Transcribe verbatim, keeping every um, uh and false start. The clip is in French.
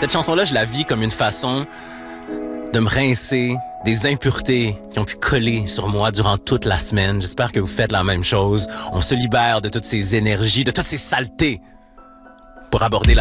Cette chanson-là, je la vis comme une façon de me rincer des impuretés qui ont pu coller sur moi durant toute la semaine. J'espère que vous faites la même chose. On se libère de toutes ces énergies, de toutes ces saletés pour aborder la